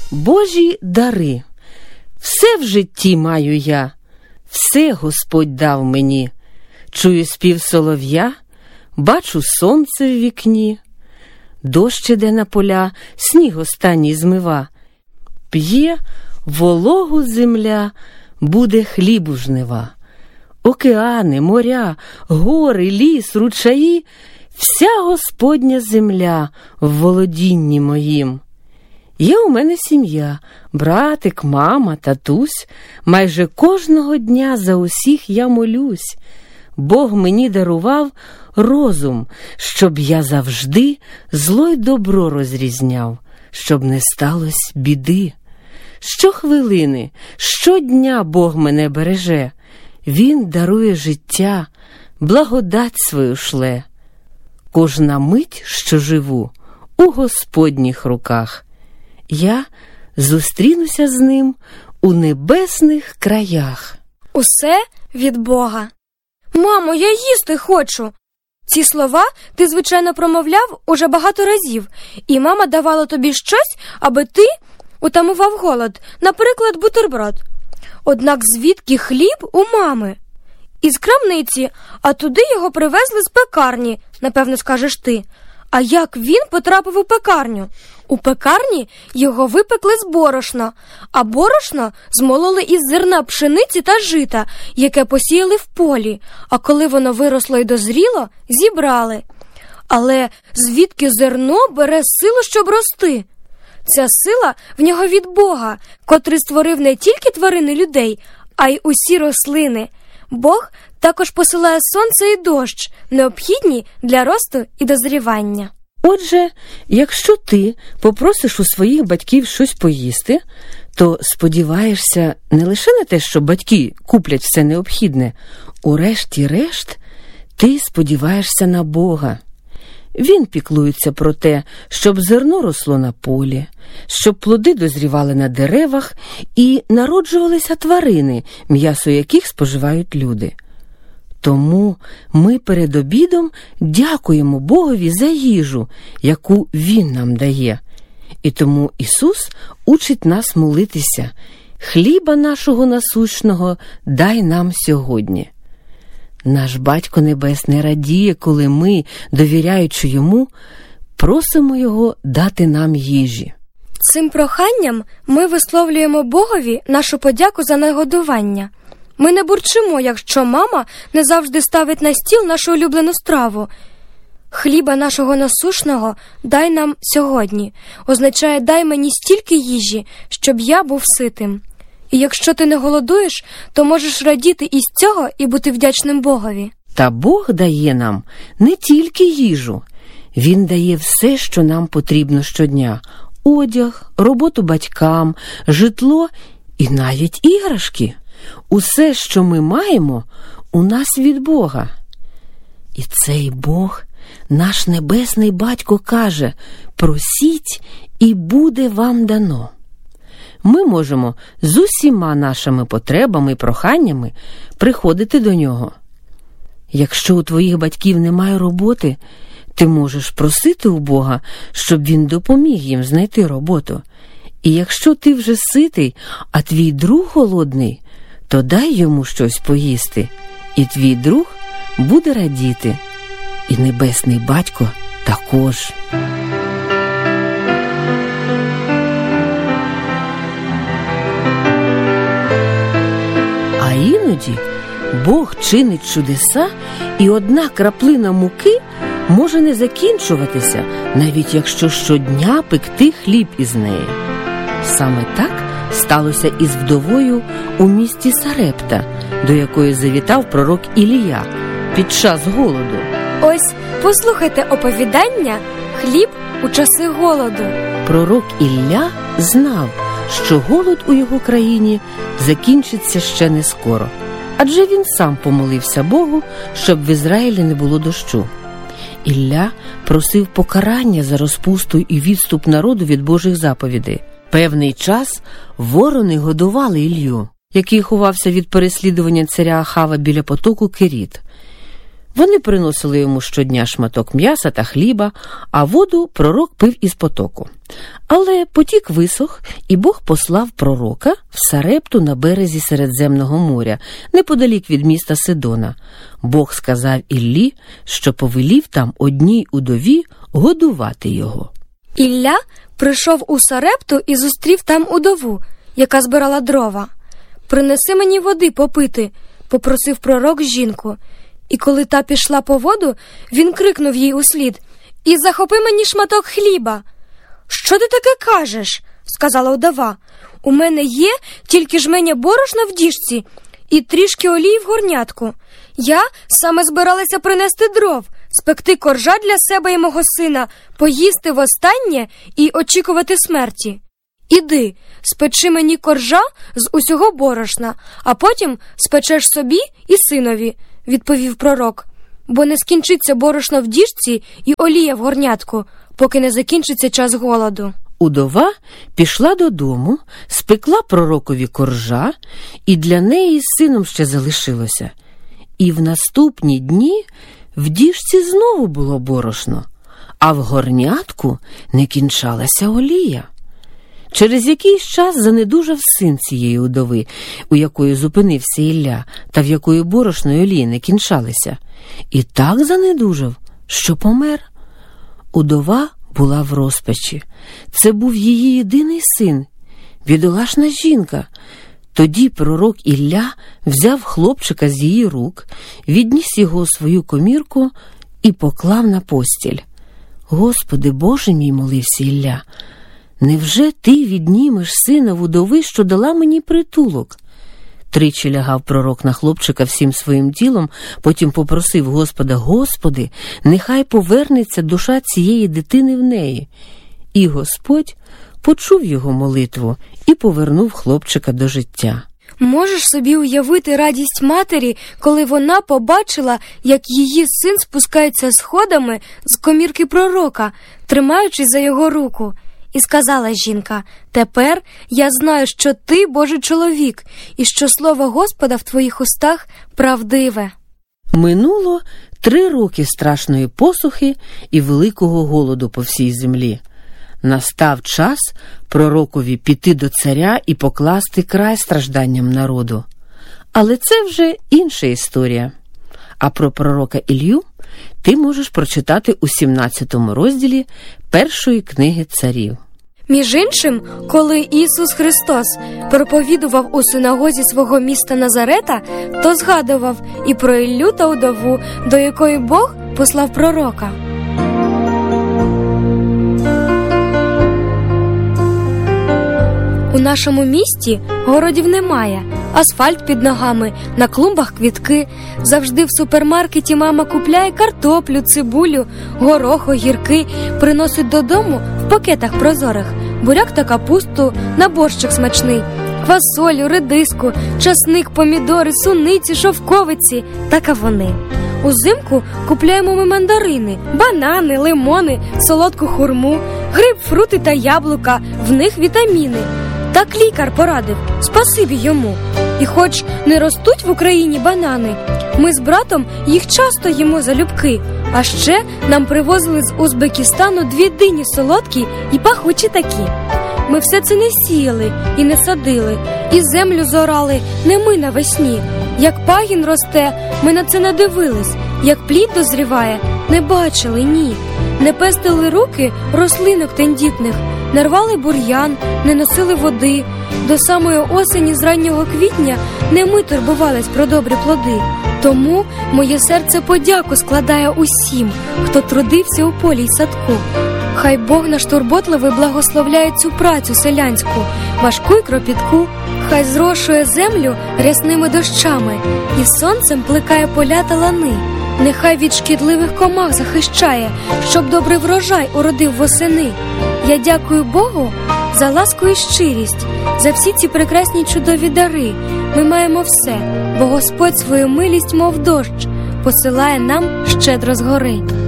Божі дари. Все в житті маю я, все Господь дав мені. Чую спів солов'я, бачу сонце в вікні. Дощ іде на поля, сніг останній змива. П'є вологу земля, буде хлібу жнива. Океани, моря, гори, ліс, ручаї – вся Господня земля в володінні моїм. Є у мене сім'я, братик, мама, татусь. Майже кожного дня за усіх я молюсь. Бог мені дарував розум, щоб я завжди зло й добро розрізняв, щоб не сталося біди. Щохвилини, щодня Бог мене береже. Він дарує життя, благодать свою шле. Кожна мить, що живу, у Господніх руках. Я зустрінуся з ним у небесних краях. Усе від Бога. Мамо, я їсти хочу. Ці слова ти, звичайно, промовляв уже багато разів, і мама давала тобі щось, аби ти утамував голод, наприклад, бутерброд. Однак звідки хліб у мами? Із крамниці, а туди його привезли з пекарні, напевно, скажеш ти. А як він потрапив у пекарню? У пекарні його випекли з борошна, а борошно змололи із зерна пшениці та жита, яке посіяли в полі, а коли воно виросло і дозріло, зібрали. Але звідки зерно бере силу, щоб рости? Ця сила в нього від Бога, котрий створив не тільки тварини людей, а й усі рослини. Бог також посилає сонце і дощ, необхідні для росту і дозрівання. Отже, якщо ти попросиш у своїх батьків щось поїсти, то сподіваєшся не лише на те, що батьки куплять все необхідне. Урешті-решт, ти сподіваєшся на Бога. Він піклується про те, щоб зерно росло на полі, щоб плоди дозрівали на деревах і народжувалися тварини, м'ясо яких споживають люди. Тому ми перед обідом дякуємо Богові за їжу, яку Він нам дає. І тому Ісус учить нас молитися: «Хліба нашого насущного дай нам сьогодні». Наш Батько Небесний радіє, коли ми, довіряючи Йому, просимо Його дати нам їжі. Цим проханням ми висловлюємо Богові нашу подяку за нагодування. Ми не бурчимо, якщо мама не завжди ставить на стіл нашу улюблену страву. «Хліба нашого насущного дай нам сьогодні» означає «дай мені стільки їжі, щоб я був ситим». І якщо ти не голодуєш, то можеш радіти із цього і бути вдячним Богові. Та Бог дає нам не тільки їжу. Він дає все, що нам потрібно щодня. Одяг, роботу батькам, житло і навіть іграшки. Усе, що ми маємо, у нас від Бога. І цей Бог, наш Небесний Батько, каже: «Просіть, і буде вам дано». Ми можемо з усіма нашими потребами і проханнями приходити до Нього. Якщо у твоїх батьків немає роботи, ти можеш просити у Бога, щоб Він допоміг їм знайти роботу. І якщо ти вже ситий, а твій друг голодний, то дай йому щось поїсти, і твій друг буде радіти. І Небесний Батько також. А іноді Бог чинить чудеса, і одна краплина муки може не закінчуватися, навіть якщо щодня пекти хліб із неї. Саме так сталося із вдовою у місті Сарепта, до якої завітав пророк Ілія під час голоду. Ось послухайте оповідання «Хліб у часи голоду». Пророк Ілля знав, що голод у його країні закінчиться ще не скоро, адже він сам помолився Богу, щоб в Ізраїлі не було дощу. Ілля просив покарання за розпусту і відступ народу від Божих заповідей. Певний час ворони годували Ілью, який ховався від переслідування царя Ахава біля потоку Керіт. Вони приносили йому щодня шматок м'яса та хліба, а воду пророк пив із потоку. Але потік висох, і Бог послав пророка в Сарепту на березі Середземного моря, неподалік від міста Сидона. Бог сказав Іллі, що повелів там одній удові годувати його. Ілля прийшов у Сарепту і зустрів там удову, яка збирала дрова. «Принеси мені води попити», – попросив пророк жінку. І коли та пішла по воду, він крикнув їй услід: «І захопи мені шматок хліба». «Що ти таке кажеш?» – сказала удова. «У мене є тільки жменя борошна в діжці і трішки олії в горнятку. Я саме збиралася принести дров, спекти коржа для себе і мого сина, поїсти востаннє і очікувати смерті. Іди, спечи мені коржа з усього борошна, а потім спечеш собі і синові», – відповів пророк. «Бо не скінчиться борошно в діжці і олія в горнятку, поки не закінчиться час голоду». Удова пішла додому, спекла пророкові коржа, і для неї з сином ще залишилося. І в наступні дні в діжці знову було борошно, а в горнятку не кінчалася олія. Через якийсь час занедужав син цієї удови, у якої зупинився Ілля, та в якої борошно й олії не кінчалися. І так занедужав, що помер. Удова була в розпачі. Це був її єдиний син, бідолашна жінка. Тоді пророк Ілля взяв хлопчика з її рук, відніс його у свою комірку і поклав на постіль. «Господи Боже мій», – молився Ілля, – «невже ти віднімеш сина вдови, що дала мені притулок?» Тричі лягав пророк на хлопчика всім своїм тілом, потім попросив Господа: «Господи, нехай повернеться душа цієї дитини в неї». І Господь почув його молитву і повернув хлопчика до життя. Можеш собі уявити радість матері, коли вона побачила, як її син спускається сходами з комірки пророка, тримаючись за його руку. І сказала жінка: «Тепер я знаю, що ти Божий чоловік, і що слово Господа в твоїх устах правдиве». Минуло 3 роки страшної посухи і великого голоду по всій землі. Настав час пророкові піти до царя і покласти край стражданням народу. Але це вже інша історія. А про пророка Ілью ти можеш прочитати у 17 розділі першої книги царів. Між іншим, коли Ісус Христос проповідував у синагозі свого міста Назарета, то згадував і про Іллю та удову, до якої Бог послав пророка. У нашому місті городів немає, асфальт під ногами, на клумбах квітки. Завжди в супермаркеті мама купляє картоплю, цибулю, горох, огірки, приносить додому в пакетах прозорих, буряк та капусту, на борщик смачний, квасолю, редиску, часник, помідори, суниці, шовковиці та кавуни. Узимку купляємо ми мандарини, банани, лимони, солодку хурму, грейпфрути та яблука, в них вітаміни. Так лікар порадив, спасибі йому. І хоч не ростуть в Україні банани, ми з братом їх часто їмо залюбки. А ще нам привозили з Узбекистану 2 дині солодкі і пахучі такі. Ми все це не сіяли і не садили, і землю зорали не ми навесні. Як пагін росте, ми на це не дивились, як плід дозріває, не бачили, ні. Не пестили руки рослинок тендітних, не рвали бур'ян, не носили води. До самої осені з раннього квітня не ми турбувались про добрі плоди. Тому моє серце подяку складає усім, хто трудився у полі й садку. Хай Бог наш турботливий благословляє цю працю селянську, важку й кропітку. Хай зрошує землю рясними дощами і сонцем плекає поля та лани. Нехай від шкідливих комах захищає, щоб добрий врожай уродив восени. Я дякую Богу за ласку і щирість, за всі ці прекрасні чудові дари. Ми маємо все, бо Господь свою милість, мов дощ, посилає нам щедро згори.